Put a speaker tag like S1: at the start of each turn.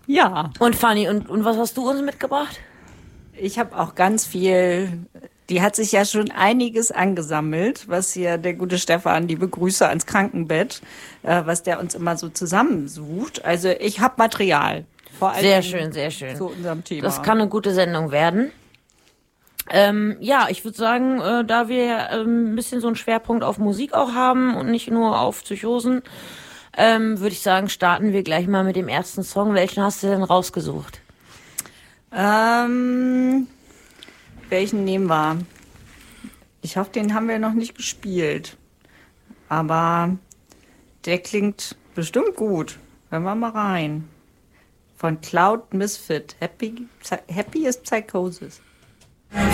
S1: Ja,
S2: Und Fanny, und was hast du uns mitgebracht?
S1: ich habe auch ganz viel. Die hat sich ja schon einiges angesammelt, was hier der gute Stefan, liebe Grüße ans Krankenbett, was der uns immer so zusammensucht. Also ich habe Material, vor allen
S2: Sehr
S1: Dingen
S2: schön, sehr schön.
S1: zu unserem
S2: Das
S1: Thema.
S2: kann eine gute Sendung werden. Ja, ich würde sagen, da wir ja, ein bisschen so einen Schwerpunkt auf Musik auch haben und nicht nur auf Psychosen, würde ich sagen, starten wir gleich mal mit dem ersten Song. Welchen hast du denn rausgesucht?
S1: Ähm, welchen nehmen wir? Ich hoffe, den haben wir noch nicht gespielt. Aber der klingt bestimmt gut. Hören wir mal rein. Von Cloud Misfit. Happy is Psychosis.